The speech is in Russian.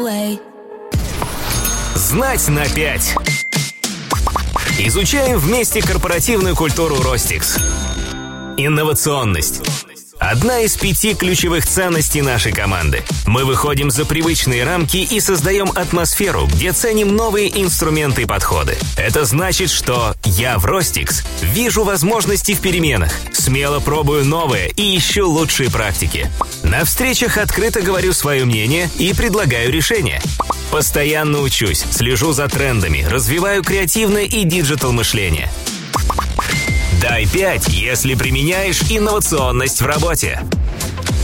Знать на 5. Изучаем вместе корпоративную культуру Ростикс. Инновационность. Одна из 5 ключевых ценностей нашей команды. Мы выходим за привычные рамки и создаем атмосферу, где ценим новые инструменты и подходы. Это значит, что я в Ростикс вижу возможности в переменах, смело пробую новые и ищу лучшие практики. На встречах открыто говорю свое мнение и предлагаю решения. Постоянно учусь, слежу за трендами, развиваю креативное и диджитал мышление. Дай 5, если применяешь инновационность в работе.